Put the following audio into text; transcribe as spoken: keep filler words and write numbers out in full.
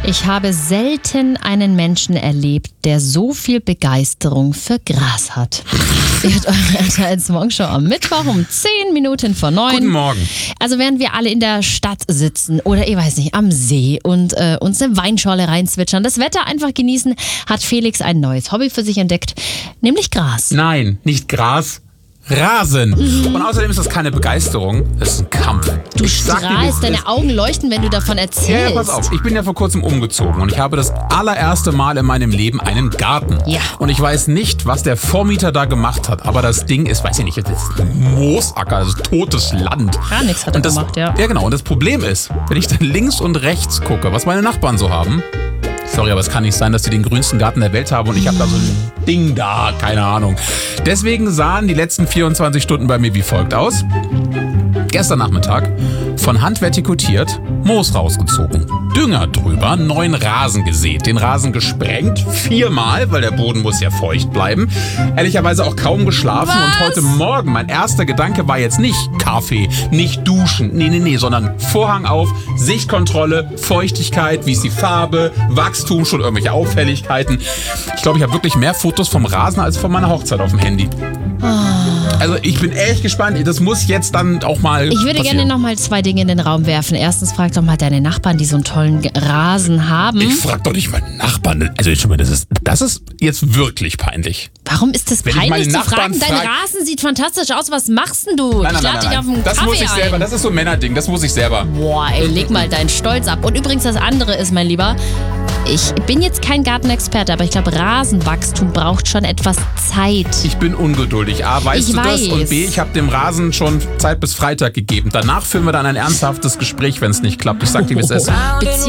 Ich habe selten einen Menschen erlebt, der so viel Begeisterung für Gras hat. Ihr hört eure R T L Morgenshow am Mittwoch um zehn Minuten vor neun. Guten Morgen. Also während wir alle in der Stadt sitzen oder ich weiß nicht, am See und äh, uns eine Weinschorle reinzwitschern, das Wetter einfach genießen, hat Felix ein neues Hobby für sich entdeckt, nämlich Gras. Nein, nicht Gras. Rasen. Mhm. Und außerdem ist das keine Begeisterung, das ist ein Kampf. Du Ich sag dir, wie es strahlst, deine ist. Augen leuchten, wenn du davon erzählst. Ja, ja, pass auf. Ich bin ja vor kurzem umgezogen und ich habe das allererste Mal in meinem Leben einen Garten. Ja. Und ich weiß nicht, was der Vormieter da gemacht hat, aber das Ding ist, weiß ich nicht, das ist ein Moosacker, das ist totes Land. Gar nichts hat er und das, gemacht, ja. Ja, genau. Und das Problem ist, wenn ich dann links und rechts gucke, was meine Nachbarn so haben, sorry, aber es kann nicht sein, dass die den grünsten Garten der Welt haben und ich habe da so ein Ding da, keine Ahnung. Deswegen sahen die letzten vierundzwanzig Stunden bei mir wie folgt aus. Gestern Nachmittag von Hand vertikutiert, Moos rausgezogen, Dünger drüber, neuen Rasen gesät, den Rasen gesprengt, viermal, weil der Boden muss ja feucht bleiben. Ehrlicherweise auch kaum geschlafen Was? und heute Morgen, mein erster Gedanke war jetzt nicht Kaffee, nicht duschen, nee, nee, nee, sondern Vorhang auf, Sichtkontrolle, Feuchtigkeit, wie ist die Farbe, Wachstum, schon irgendwelche Auffälligkeiten. Ich glaube, ich habe wirklich mehr Fotos vom Rasen als von meiner Hochzeit auf dem Handy. Also ich bin echt gespannt. Das muss jetzt dann auch mal Ich würde passieren. gerne noch mal zwei Dinge in den Raum werfen. Erstens, frag doch mal deine Nachbarn, die so einen tollen Ge- Rasen haben. Ich frag doch nicht meinen Nachbarn. Also schon mal, das ist, das ist jetzt wirklich peinlich. Warum ist das Wenn ich meine peinlich zu Nachbarn fragen? Dein frag- Rasen sieht fantastisch aus. Was machst denn du? Nein, nein, ich lade nein, dich nein, auf einen Das Kaffee muss ich ein. selber. Das ist so ein Männerding. Das muss ich selber. Boah, ey, leg mal deinen Stolz ab. Und übrigens das andere ist, mein Lieber, ich bin jetzt kein Gartenexperte, aber ich glaube, Rasenwachstum braucht schon etwas Zeit. Ich bin ungeduldig. A, weißt Ich du das? weiß. Und B, ich habe dem Rasen schon Zeit bis Freitag gegeben. Danach führen wir dann ein ernsthaftes Gespräch, wenn es nicht klappt. Ich sag dir, wie es ist.